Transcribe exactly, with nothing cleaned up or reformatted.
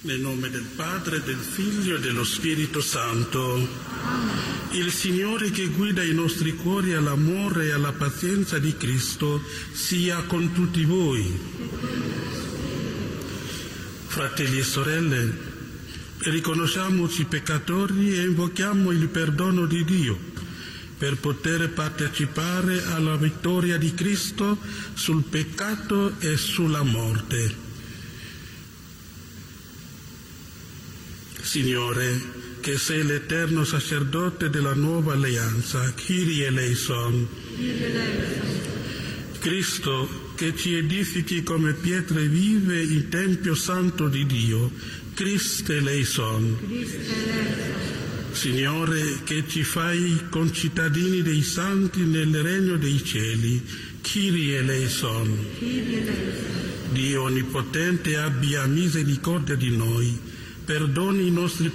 Nel nome del Padre, del Figlio e dello Spirito Santo. Il Signore che guida i nostri cuori all'amore e alla pazienza di Cristo sia con tutti voi. Fratelli e sorelle, riconosciamoci peccatori e invochiamo il perdono di Dio per poter partecipare alla vittoria di Cristo sul peccato e sulla morte. Signore, che sei l'eterno sacerdote della nuova alleanza, Kyrie eleison. Cristo, che ci edifichi come pietre vive il Tempio Santo di Dio, Christe eleison. Signore, che ci fai concittadini dei santi nel regno dei cieli, Kyrie eleison. Dio onnipotente abbia misericordia di noi, perdoni i nostri